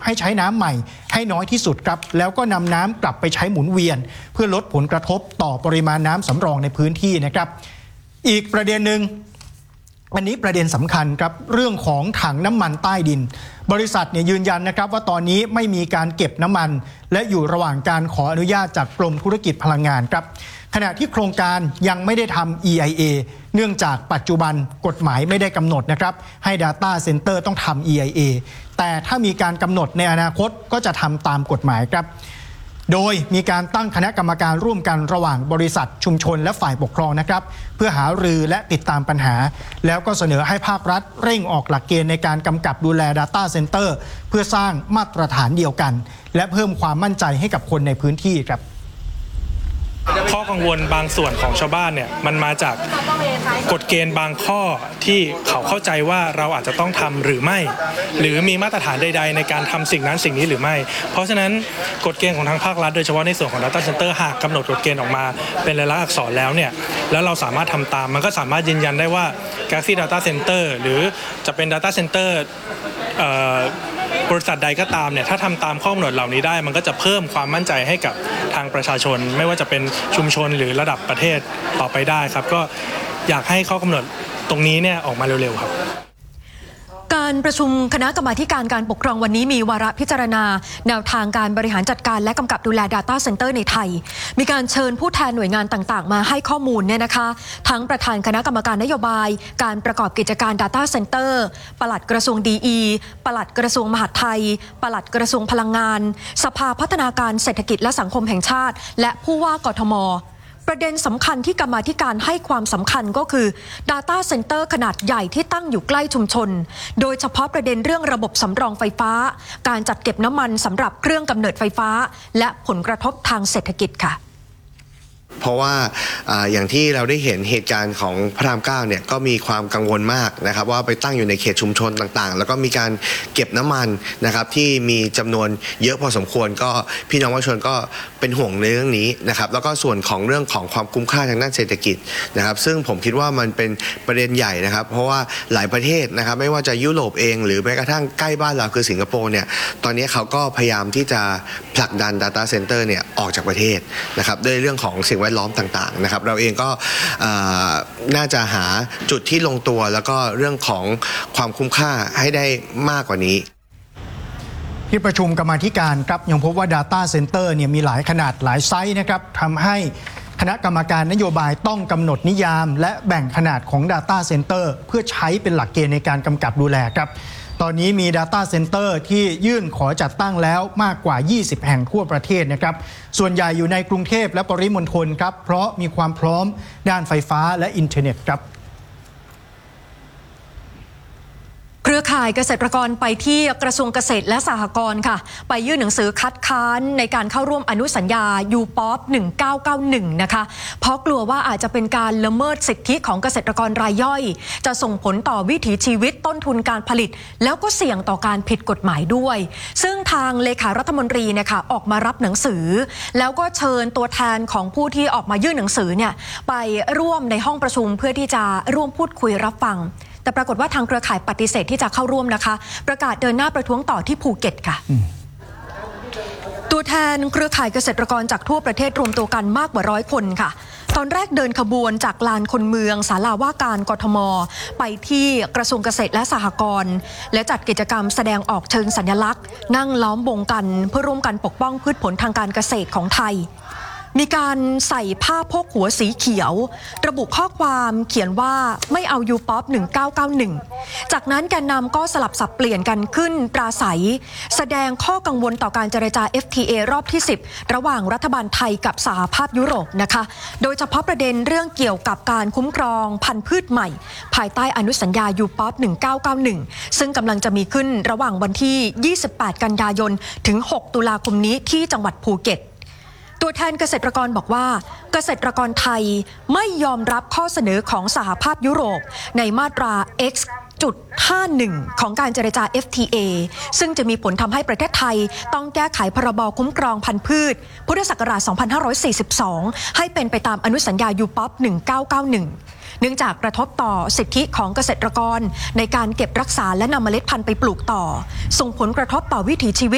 ให้ใช้น้ำใหม่ให้น้อยที่สุดครับแล้วก็นำน้ำกลับไปใช้หมุนเวียนเพื่อลดผลกระทบต่อปริมาณน้ำสำรองในพื้นที่นะครับอีกประเด็นหนึ่งอันนี้ประเด็นสำคัญครับเรื่องของถังน้ำมันใต้ดินบริษัทยืนยันนะครับว่าตอนนี้ไม่มีการเก็บน้ำมันและอยู่ระหว่างการขออนุญาตจากกรมธุรกิจพลังงานครับขณะที่โครงการยังไม่ได้ทำ EIA เนื่องจากปัจจุบันกฎหมายไม่ได้กำหนดนะครับให้ Data Center ต้องทำ EIA แต่ถ้ามีการกำหนดในอนาคตก็จะทำตามกฎหมายครับโดยมีการตั้งคณะกรรมการร่วมกันระหว่างบริษัทชุมชนและฝ่ายปกครองนะครับเพื่อหารือและติดตามปัญหาแล้วก็เสนอให้ภาครัฐเร่งออกหลักเกณฑ์ในการกำกับดูแล Data Center เพื่อสร้างมาตรฐานเดียวกันและเพิ่มความมั่นใจให้กับคนในพื้นที่ครับข้อกังวลบางส่วนของชาวบ้านเนี่ยมันมาจากกฎเกณฑ์บางข้อที่เขาเข้าใจว่าเราอาจจะต้องทำหรือไม่หรือมีมาตรฐานใดๆในการทำสิ่งนั้นสิ่งนี้หรือไม่เพราะฉะนั้นกฎเกณฑ์ของทางภาครัฐโดยเฉพาะในส่วนของ Data Center หากกำหนดกฎเกณฑ์ออกมาเป็นลายลักษณ์อักษรแล้วเนี่ยแล้วเราสามารถทำตามมันก็สามารถยืนยันได้ว่า Galaxy Data Center หรือจะเป็น Data Centerบริษัทใดก็ตามเนี่ยถ้าทำตามข้อกำหนดเหล่านี้ได้มันก็จะเพิ่มความมั่นใจให้กับทางประชาชนไม่ว่าจะเป็นชุมชนหรือระดับประเทศต่อไปได้ครับก็อยากให้ข้อกำหนดตรงนี้เนี่ยออกมาเร็วๆครับการประชุมคณะกรรมาธิการการปกครองวันนี้มีวาระพิจารณาแนวทางการบริหารจัดการและกำกับดูแล Data Center ในไทยมีการเชิญผู้แทนหน่วยงานต่างๆมาให้ข้อมูลเนี่ยนะคะทั้งประธานคณะกรรมการนโยบายการประกอบกิจการ Data Center ปลัดกระทรวงดีปลัดกระทรวงมหาดไทยปลัดกระทรวงพลังงานสภาพัฒนาการเศรษฐกิจและสังคมแห่งชาติและผู้ว่ากทมประเด็นสำคัญที่กรรมาธิการให้ความสำคัญก็คือ Data Center ขนาดใหญ่ที่ตั้งอยู่ใกล้ชุมชนโดยเฉพาะประเด็นเรื่องระบบสำรองไฟฟ้าการจัดเก็บน้ำมันสำหรับเครื่องกำเนิดไฟฟ้าและผลกระทบทางเศรษฐกิจค่ะเพราะว่าอย่างที่เราได้เห็นเหตุการณ์ของพระราม9เนี่ยก็มีความกังวลมากนะครับว่าไปตั้งอยู่ในเขตชุมชนต่างๆแล้วก็มีการเก็บน้ำมันนะครับที่มีจำนวนเยอะพอสมควรก็พี่น้องประชาชนก็เป็นห่วงในเรื่องนี้นะครับแล้วก็ส่วนของเรื่องของความคุ้มค่าทางด้านเศรษฐกิจนะครับซึ่งผมคิดว่ามันเป็นประเด็นใหญ่นะครับเพราะว่าหลายประเทศนะครับไม่ว่าจะยุโรปเองหรือแม้กระทั่งใกล้บ้านเราคือสิงคโปร์เนี่ยตอนนี้เขาก็พยายามที่จะผลักดัน Data Center เนี่ยออกจากประเทศนะครับด้วยเรื่องของสิ่งแวดล้อมต่างๆนะครับเราเองก็น่าจะหาจุดที่ลงตัวแล้วก็เรื่องของความคุ้มค่าให้ได้มากกว่านี้ที่ประชุมกรรมาธิการครับยังพบว่า Data Center เนี่ยมีหลายขนาดหลายไซส์นะครับทำให้คณะกรรมการนโยบายต้องกำหนดนิยามและแบ่งขนาดของ Data Center เพื่อใช้เป็นหลักเกณฑ์ในการกำกับดูแลครับตอนนี้มี Data Center ที่ยื่นขอจัดตั้งแล้วมากกว่า20แห่งทั่วประเทศนะครับส่วนใหญ่อยู่ในกรุงเทพและปริมณฑลครับเพราะมีความพร้อมด้านไฟฟ้าและอินเทอร์เน็ตครับเครือข่ายเกษตรกรไปที่กระทรวงเกษตรและสหกรณ์ค่ะไปยื่นหนังสือคัดค้านในการเข้าร่วมอนุสัญญา UPOP 1991นะคะเพราะกลัวว่าอาจจะเป็นการละเมิดสิทธิของเกษตรกรรายย่อยจะส่งผลต่อวิถีชีวิตต้นทุนการผลิตแล้วก็เสี่ยงต่อการผิดกฎหมายด้วยซึ่งทางเลขารัฐมนตรีเนี่ยค่ะออกมารับหนังสือแล้วก็เชิญตัวแทนของผู้ที่ออกมายื่นหนังสือเนี่ยไปร่วมในห้องประชุมเพื่อที่จะร่วมพูดคุยรับฟังแต่ปรากฏว่าทางเครือข่ายปฏิเสธที่จะเข้าร่วมนะคะประกาศเดินหน้าประท้วงต่อที่ภูเก็ตค่ะตัวแทนเครือข่ายเกษตรกรจากทั่วประเทศรวมตัวกันมากกว่า100 คนค่ะตอนแรกเดินขบวนจากลานคนเมืองศาลาว่าการกทมไปที่กระทรวงเกษตรและสหกรณ์และจัดกิจกรรมแสดงออกเชิงสัญลักษณ์นั่งล้อมวงกันเพื่อร่วมกันปกป้องพืชผลทางการเกษตรของไทยมีการใส่ผ้าโพกหัวสีเขียวระบุข้อความเขียนว่าไม่เอา UPOP 1991จากนั้นแกนนำก็สลับสับเปลี่ยนกันขึ้นปราศัยแสดงข้อกังวลต่อการเจรจา FTA รอบที่10ระหว่างรัฐบาลไทยกับสหภาพยุโรปนะคะโดยเฉพาะประเด็นเรื่องเกี่ยวกับการคุ้มครองพันธุ์พืชใหม่ภายใต้อนุสัญญา UPOP 1991ซึ่งกำลังจะมีขึ้นระหว่างวันที่28กันยายนถึง6ตุลาคมนี้ที่จังหวัดภูเก็ตตัวแทนเกษตรกรบอกว่าเกษตรกรไทยไม่ยอมรับข้อเสนอของสหภาพยุโรปในมาตรา X.51 ของการเจรจา FTA ซึ่งจะมีผลทำให้ประเทศไทยต้องแก้ไขพรบคุ้มครองพันธุ์พืชพุทธศักราช 2542 ให้เป็นไปตามอนุสัญญา UPOP 1991เนื่องจากกระทบต่อสิทธิของเกษตรกรในการเก็บรักษาและนำเมล็ดพันธุ์ไปปลูกต่อส่งผลกระทบต่อวิถีชีวิต